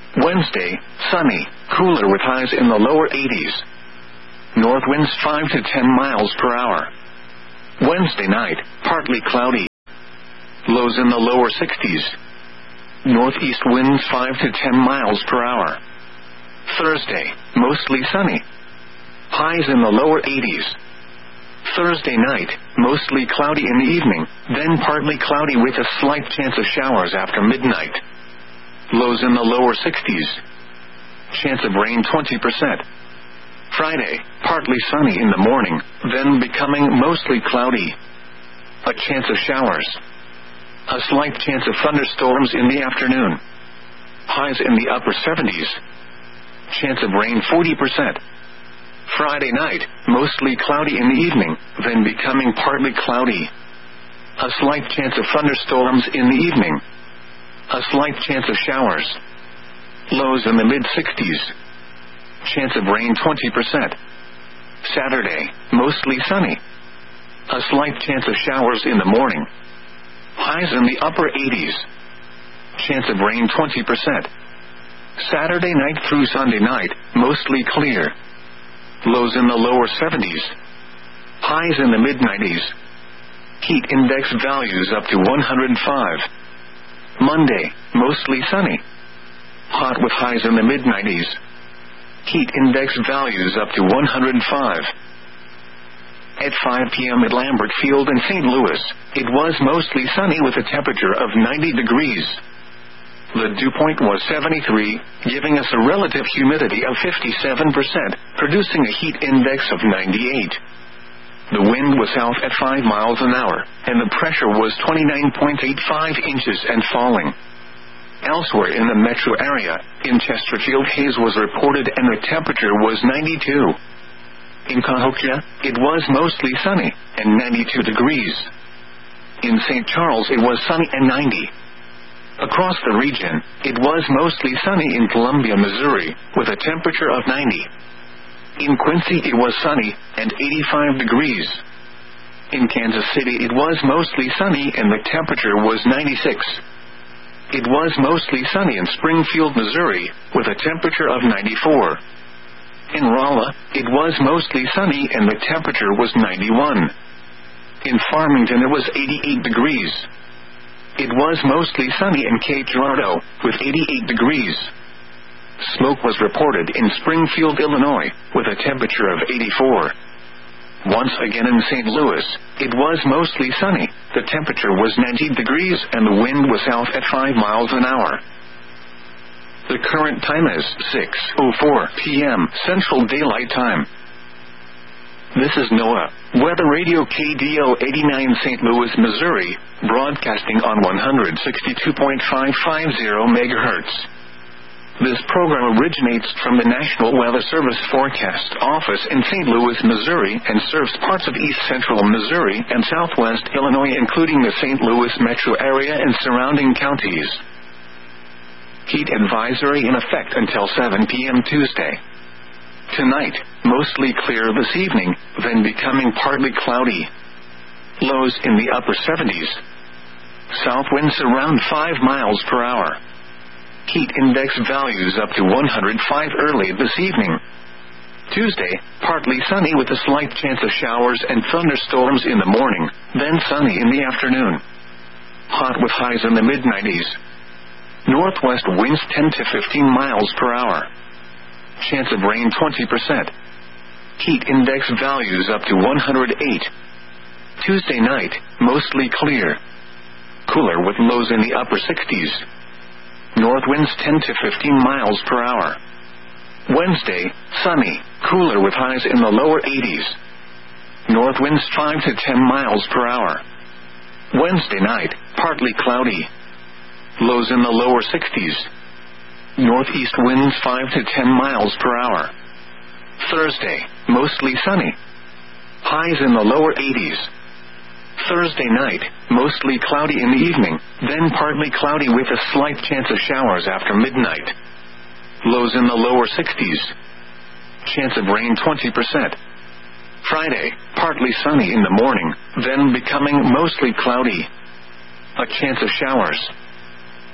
Wednesday, sunny, cooler with highs in the lower 80s. North winds 5 to 10 miles per hour. Wednesday night, partly cloudy. Lows in the lower 60s. Northeast winds 5 to 10 miles per hour. Thursday, mostly sunny. Highs in the lower 80s. Thursday night, mostly cloudy in the evening, then partly cloudy with a slight chance of showers after midnight. Lows in the lower 60s. Chance of rain 20%. Friday, partly sunny in the morning, then becoming mostly cloudy. A chance of showers. A slight chance of thunderstorms in the afternoon. Highs in the upper 70s. Chance of rain 40%. Friday night, mostly cloudy in the evening, then becoming partly cloudy. A slight chance of thunderstorms in the evening. A slight chance of showers. Lows in the mid-60s. Chance of rain 20%. Saturday, mostly sunny. A slight chance of showers in the morning. Highs in the upper 80s. Chance of rain 20%. Saturday night through Sunday night, mostly clear. Lows in the lower 70s. Highs in the mid-90s. Heat index values up to 105. Monday, mostly sunny. Hot with highs in the mid-90s. Heat index values up to 105. At 5 p.m. at Lambert Field in St. Louis, it was mostly sunny with a temperature of 90 degrees. The dew point was 73, giving us a relative humidity of 57%, producing a heat index of 98. The wind was south at 5 miles an hour, and the pressure was 29.85 inches and falling. Elsewhere in the metro area, in Chesterfield, haze was reported and the temperature was 92. In Cahokia, it was mostly sunny, and 92 degrees. In St. Charles, it was sunny and 90. Across the region, it was mostly sunny in Columbia, Missouri, with a temperature of 90. In Quincy, it was sunny, and 85 degrees. In Kansas City, it was mostly sunny and the temperature was 96. It was mostly sunny in Springfield, Missouri, with a temperature of 94. In Rolla, it was mostly sunny and the temperature was 91. In Farmington, it was 88 degrees. It was mostly sunny in Cape Girardeau, with 88 degrees. Smoke was reported in Springfield, Illinois, with a temperature of 84. Once again in St. Louis, it was mostly sunny, the temperature was 90 degrees and the wind was south at 5 miles an hour. The current time is 6:04 p.m. Central Daylight Time. This is NOAA, Weather Radio KDO 89 St. Louis, Missouri, broadcasting on 162.550 MHz. This program originates from the National Weather Service Forecast Office in St. Louis, Missouri, and serves parts of east central Missouri and southwest Illinois, including the St. Louis metro area and surrounding counties. Heat advisory in effect until 7 p.m. Tuesday. Tonight, mostly clear this evening, then becoming partly cloudy. Lows in the upper 70s. South winds around 5 miles per hour. Heat index values up to 105 early this evening. Tuesday, partly sunny with a slight chance of showers and thunderstorms in the morning, then sunny in the afternoon. Hot with highs in the mid-90s. Northwest winds 10 to 15 miles per hour. Chance of rain 20%. Heat index values up to 108. Tuesday night, mostly clear. Cooler with lows in the upper 60s. North winds 10 to 15 miles per hour. Wednesday, sunny, cooler with highs in the lower 80s. North winds 5 to 10 miles per hour. Wednesday night, partly cloudy. Lows in the lower 60s. Northeast winds 5 to 10 miles per hour. Thursday, mostly sunny. Highs in the lower 80s. Thursday night, mostly cloudy in the evening, then partly cloudy with a slight chance of showers after midnight. Lows in the lower 60s. Chance of rain 20%. Friday, partly sunny in the morning, then becoming mostly cloudy. A chance of showers.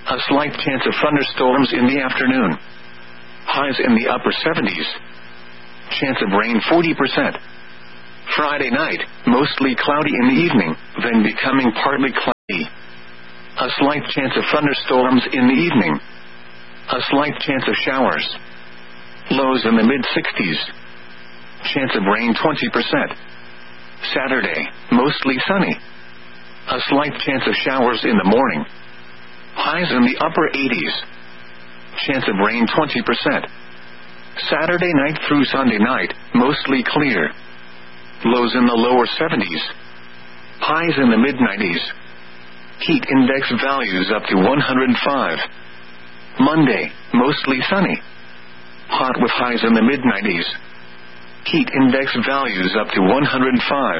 A slight chance of thunderstorms in the afternoon. Highs in the upper 70s. Chance of rain 40%. Friday night, mostly cloudy in the evening, then becoming partly cloudy. A slight chance of thunderstorms in the evening. A slight chance of showers. Lows in the mid-60s. Chance of rain 20%. Saturday, mostly sunny. A slight chance of showers in the morning. Highs in the upper 80s. Chance of rain 20%. Saturday night through Sunday night, mostly clear. Lows in the lower 70s. Highs in the mid-90s. Heat index values up to 105. Monday, mostly sunny. Hot with highs in the mid-90s. Heat index values up to 105.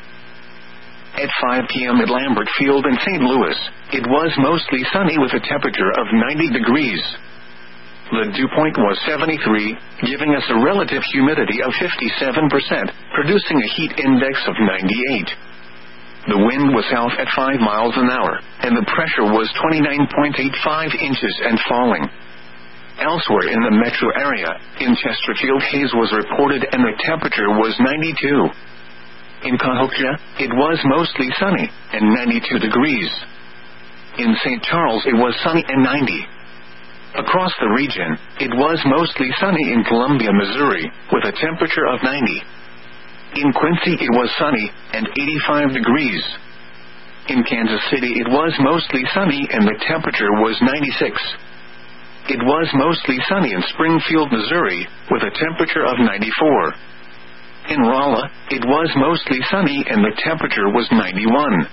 At 5 p.m. at Lambert Field in St. Louis, it was mostly sunny with a temperature of 90 degrees. The dew point was 73, giving us a relative humidity of 57%, producing a heat index of 98. The wind was south at 5 miles an hour, and the pressure was 29.85 inches and falling. Elsewhere in the metro area, in Chesterfield, haze was reported and the temperature was 92. In Cahokia, it was mostly sunny, and 92 degrees. In St. Charles, it was sunny and 90. Across the region, it was mostly sunny in Columbia, Missouri, with a temperature of 90. In Quincy, it was sunny, and 85 degrees. In Kansas City, it was mostly sunny and the temperature was 96. It was mostly sunny in Springfield, Missouri, with a temperature of 94. In Rolla, it was mostly sunny and the temperature was 91.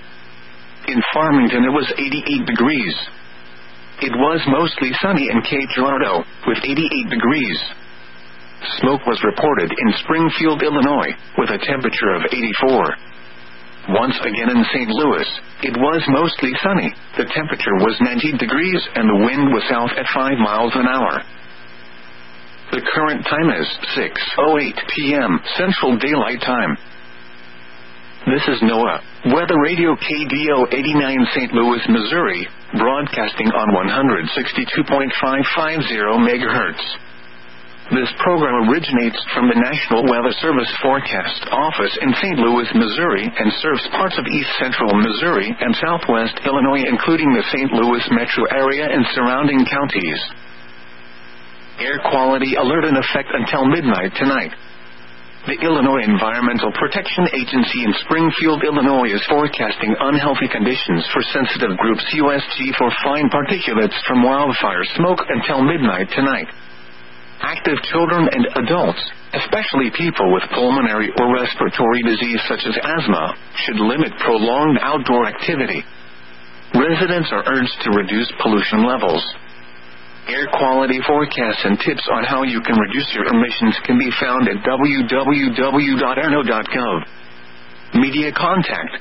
In Farmington, it was 88 degrees. It was mostly sunny in Cape Girardeau, with 88 degrees. Smoke was reported in Springfield, Illinois, with a temperature of 84. Once again in St. Louis, it was mostly sunny, the temperature was 90 degrees and the wind was south at 5 miles an hour. The current time is 6:08 p.m. Central Daylight Time. This is NOAA, Weather Radio KDO 89 St. Louis, Missouri, broadcasting on 162.550 MHz. This program originates from the National Weather Service Forecast Office in St. Louis, Missouri, and serves parts of east central Missouri and southwest Illinois, including the St. Louis metro area and surrounding counties. Air quality alert in effect until midnight tonight. The Illinois Environmental Protection Agency in Springfield, Illinois is forecasting unhealthy conditions for sensitive groups USG for fine particulates from wildfire smoke until midnight tonight. Active children and adults, especially people with pulmonary or respiratory disease such as asthma, should limit prolonged outdoor activity. Residents are urged to reduce pollution levels. Air quality forecasts and tips on how you can reduce your emissions can be found at www.airno.gov. Media contact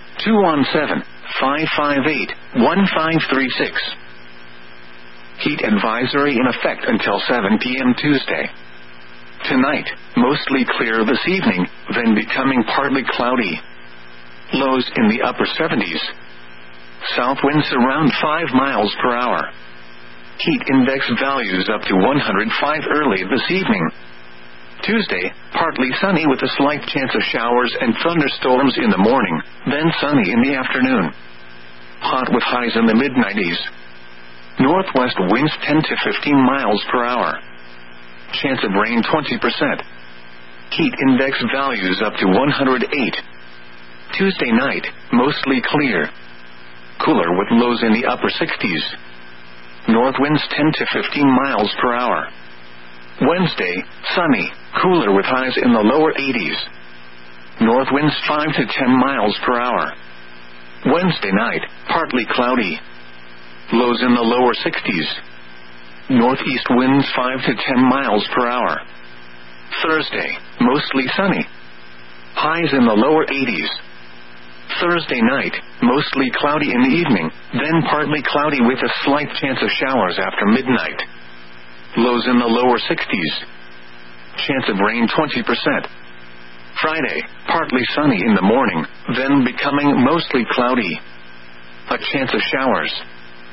217-558-1536. Heat advisory in effect until 7 p.m. Tuesday. Tonight, mostly clear this evening, then becoming partly cloudy. Lows in the upper 70s. South winds around 5 miles per hour. Heat index values up to 105 early this evening. Tuesday, partly sunny with a slight chance of showers and thunderstorms in the morning, then sunny in the afternoon. Hot with highs in the mid-90s. Northwest winds 10 to 15 miles per hour. Chance of rain 20%. Heat index values up to 108. Tuesday night, mostly clear. Cooler with lows in the upper 60s. North winds 10 to 15 miles per hour. Wednesday, sunny, cooler with highs in the lower 80s. North winds 5 to 10 miles per hour. Wednesday night, partly cloudy. Lows in the lower 60s. Northeast winds 5 to 10 miles per hour. Thursday, mostly sunny. Highs in the lower 80s. Thursday night, mostly cloudy in the evening, then partly cloudy with a slight chance of showers after midnight. Lows in the lower 60s. Chance of rain 20%. Friday, partly sunny in the morning, then becoming mostly cloudy. A chance of showers.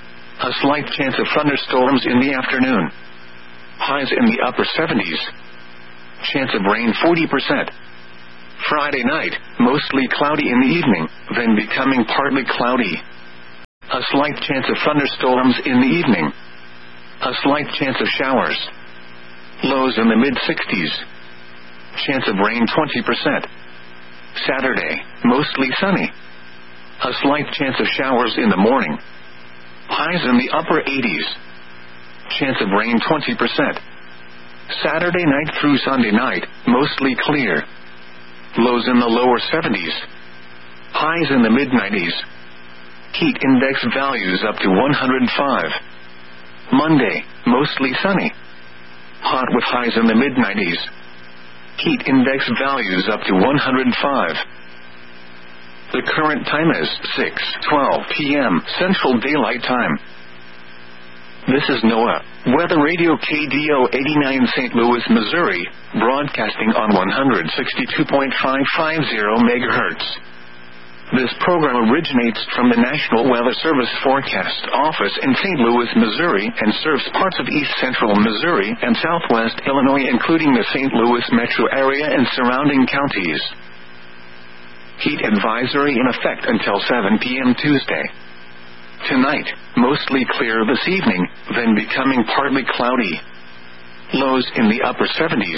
A slight chance of thunderstorms in the afternoon. Highs in the upper 70s. Chance of rain 40%. Friday night, mostly cloudy in the evening, then becoming partly cloudy. A slight chance of thunderstorms in the evening. A slight chance of showers. Lows in the mid-60s. Chance of rain 20%. Saturday, mostly sunny. A slight chance of showers in the morning. Highs in the upper 80s. Chance of rain 20%. Saturday night through Sunday night, mostly clear. Lows in the lower 70s. Highs in the mid-90s. Heat index values up to 105. Monday, mostly sunny. Hot with highs in the mid-90s. Heat index values up to 105. The current time is 6:12 p.m. Central Daylight Time. This is NOAA Weather Radio KDO 89 St. Louis, Missouri, broadcasting on 162.550 MHz. This program originates from the National Weather Service Forecast Office in St. Louis, Missouri, and serves parts of east central Missouri and southwest Illinois, including the St. Louis metro area and surrounding counties. Heat advisory in effect until 7 p.m. Tuesday. Tonight, mostly clear this evening, then becoming partly cloudy. Lows in the upper 70s.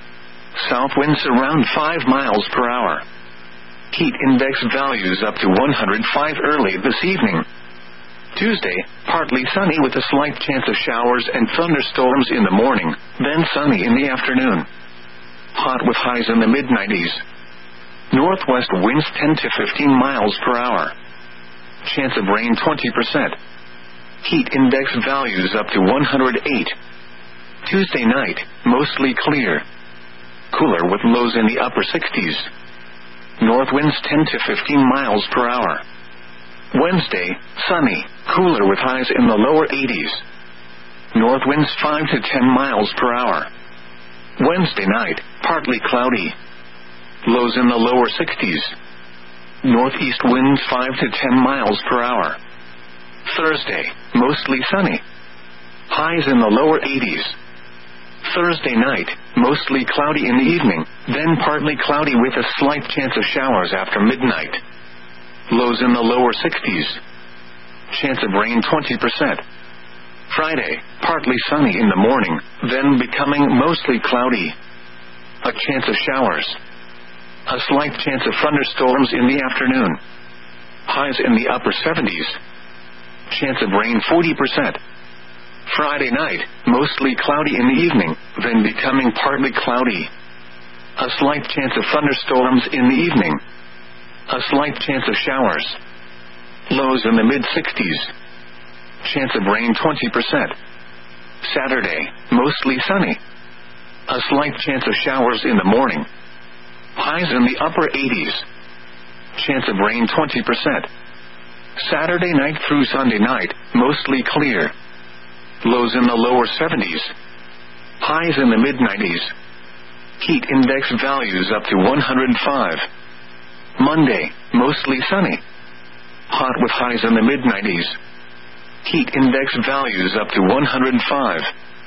South winds around 5 miles per hour. Heat index values up to 105 early this evening. Tuesday, partly sunny with a slight chance of showers and thunderstorms in the morning, then sunny in the afternoon. Hot with highs in the mid-90s. Northwest winds 10 to 15 miles per hour. Chance of rain 20%. Heat index values up to 108. Tuesday night, mostly clear. Cooler with lows in the upper 60s. North winds 10 to 15 miles per hour. Wednesday, sunny, cooler with highs in the lower 80s. North winds 5 to 10 miles per hour. Wednesday night, partly cloudy. Lows in the lower 60s. Northeast winds 5 to 10 miles per hour. Thursday, mostly sunny. Highs in the lower 80s. Thursday night, mostly cloudy in the evening, then partly cloudy with a slight chance of showers after midnight. Lows in the lower 60s. Chance of rain 20%. Friday, partly sunny in the morning, then becoming mostly cloudy. A chance of showers. A slight chance of thunderstorms in the afternoon. Highs in the upper 70s. Chance of rain 40%. Friday night, mostly cloudy in the evening, then becoming partly cloudy. A slight chance of thunderstorms in the evening. A slight chance of showers. Lows in the mid-60s. Chance of rain 20%. Saturday, mostly sunny. A slight chance of showers in the morning. Highs in the upper 80s. Chance of rain 20%. Saturday night through Sunday night, mostly clear. Lows in the lower 70s. Highs in the mid-90s. Heat index values up to 105. Monday, mostly sunny. Hot with highs in the mid-90s. Heat index values up to 105.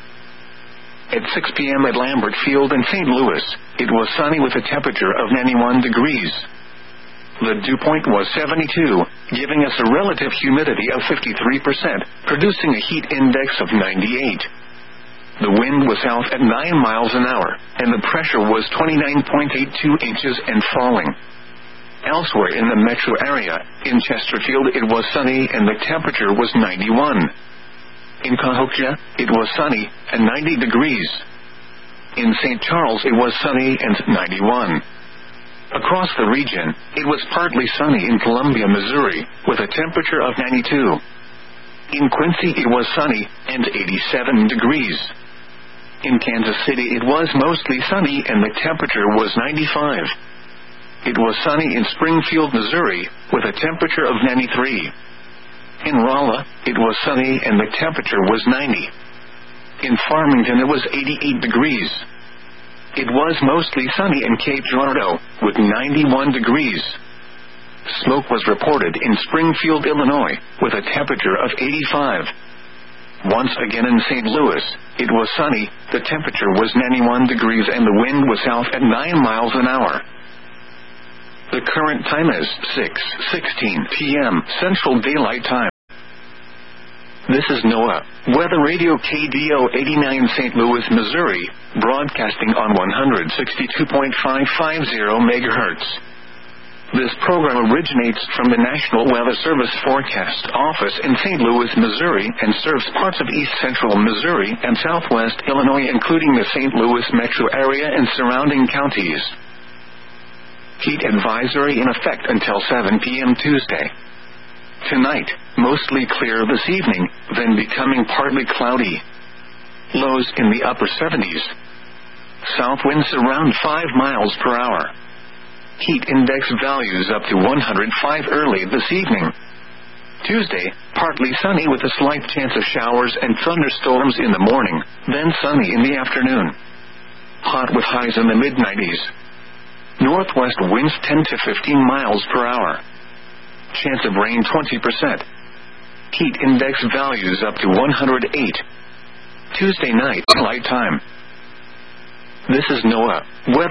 At 6 p.m. at Lambert Field in St. Louis, it was sunny with a temperature of 91 degrees. The dew point was 72, giving us a relative humidity of 53%, producing a heat index of 98. The wind was south at 9 miles an hour, and the pressure was 29.82 inches and falling. Elsewhere in the metro area, in Chesterfield it was sunny and the temperature was 91. In Cahokia, it was sunny and 90 degrees. In St. Charles it was sunny and 91. Across the region, it was partly sunny in Columbia, Missouri, with a temperature of 92. In Quincy it was sunny and 87 degrees. In Kansas City it was mostly sunny and the temperature was 95. It was sunny in Springfield, Missouri, with a temperature of 93. In Rolla, it was sunny and the temperature was 90. In Farmington it was 88 degrees. It was mostly sunny in Cape Girardeau, with 91 degrees. Smoke was reported in Springfield, Illinois, with a temperature of 85. Once again in St. Louis, it was sunny, the temperature was 91 degrees and the wind was south at 9 miles an hour. The current time is 6:16 p.m. Central Daylight Time. This is NOAA Weather Radio KDO 89 St. Louis, Missouri, broadcasting on 162.550 MHz. This program originates from the National Weather Service Forecast Office in St. Louis, Missouri, and serves parts of east central Missouri and southwest Illinois, including the St. Louis metro area and surrounding counties. Heat advisory in effect until 7 p.m. Tuesday. Tonight, mostly clear this evening, then becoming partly cloudy. Lows in the upper 70s. South winds around 5 miles per hour. Heat index values up to 105 early this evening. Tuesday, partly sunny with a slight chance of showers and thunderstorms in the morning, then sunny in the afternoon. Hot with highs in the mid-90s. Northwest winds 10 to 15 miles per hour. Chance of rain 20%. Heat index values up to 108. Tuesday night, light time. This is NOAA Weather.